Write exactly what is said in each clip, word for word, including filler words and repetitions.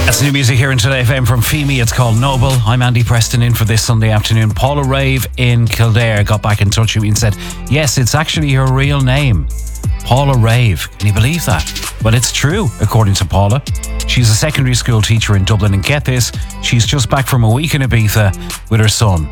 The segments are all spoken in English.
That's new music here in Today F M from Femi. It's called Noble. I'm Andy Preston in for this Sunday afternoon. Paula Rave in Kildare got back in touch with me and said, yes, it's actually her real name. Paula Rave. Can you believe that? Well, it's true, according to Paula. She's a secondary school teacher in Dublin, and get this, she's just back from a week in Ibiza with her son.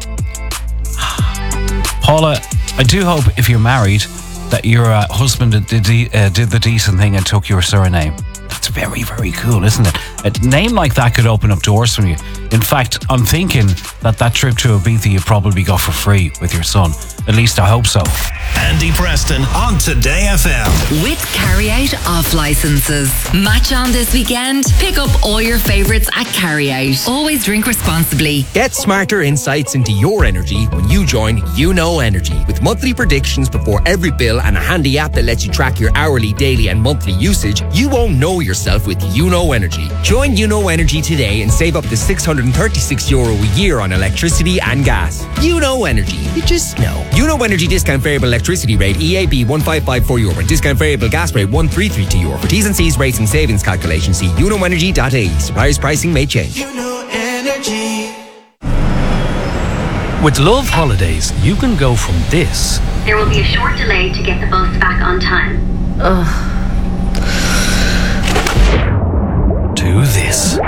Paula, I do hope if you're married that your uh, husband did, uh, did the decent thing and took your surname. That's very, very cool, isn't it? A name like that could open up doors for you. In fact, I'm thinking that that trip to Ibiza you probably go for free with your son. At least I hope so. Andy Preston on Today F M. With Carryout off licenses. Match on this weekend? Pick up all your favourites at Carryout. Always drink responsibly. Get smarter insights into your energy when you join You Know Energy. With monthly predictions before every bill and a handy app that lets you track your hourly, daily and monthly usage, you won't know yourself with You Know Energy. Join You Know Energy today and save up to six hundred thirty-six euro a year on electricity and gas. You Know Energy. You just know. You Know Energy discount variable electricity rate E A B one five five four euro and discount variable gas rate one three three two euro. For T's and C's rates and savings calculation, see you know energy dot I E. Suppliers pricing may change. You Know Energy. With Love Holidays, you can go from this. There will be a short delay to get the bus back on time. Ugh. To this.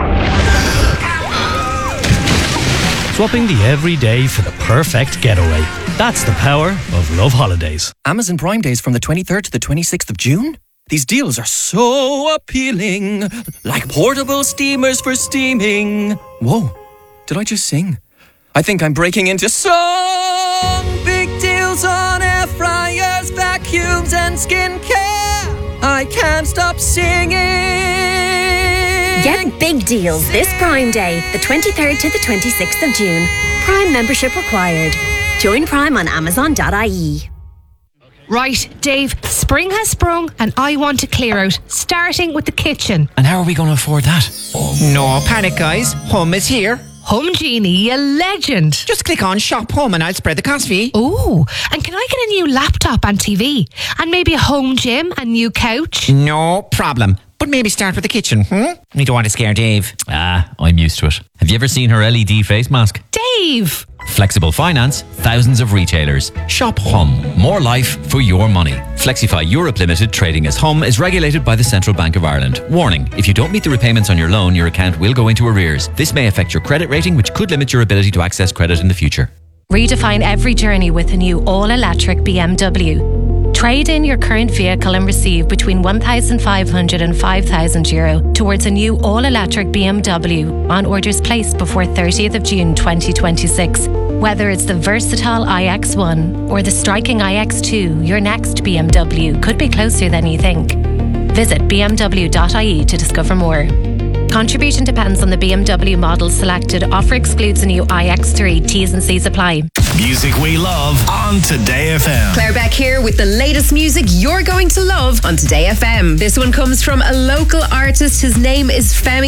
Swapping the everyday for the perfect getaway. That's the power of Love Holidays. Amazon Prime Days from the twenty-third to the twenty-sixth of June? These deals are so appealing. Like portable steamers for steaming. Whoa, did I just sing? I think I'm breaking into song. Big deals on air fryers, vacuums and skincare. I can't stop singing. Get big deals this Prime Day, the twenty-third to the twenty-sixth of June. Prime membership required. Join Prime on amazon dot I E. Right, Dave, spring has sprung and I want to clear out, starting with the kitchen. And how are we going to afford that? No panic, guys. Hum is here. Hum Genie, you legend. Just click on Shop Home and I'll spread the cost fee. Ooh, and can I get a new laptop and T V? And maybe a home gym and new couch? No problem. But maybe start with the kitchen, hmm? We don't want to scare Dave. Ah, I'm used to it. Have you ever seen her L E D face mask? Dave! Flexible finance, thousands of retailers. Shop Hum. More life for your money. Flexify Europe Limited, trading as Hum, is regulated by the Central Bank of Ireland. Warning, if you don't meet the repayments on your loan, your account will go into arrears. This may affect your credit rating, which could limit your ability to access credit in the future. Redefine every journey with a new all-electric B M W. Trade in your current vehicle and receive between one thousand five hundred and five thousand euro towards a new all-electric B M W on orders placed before thirtieth of June twenty twenty-six. Whether it's the versatile i X one or the striking i X two, your next B M W could be closer than you think. Visit b m w dot I E to discover more. Contribution depends on the B M W model selected. Offer excludes a new i X three. T's and C's apply. Music we love on Today F M. Claire Beck here with the latest music you're going to love on Today F M. This one comes from a local artist. His name is Femi.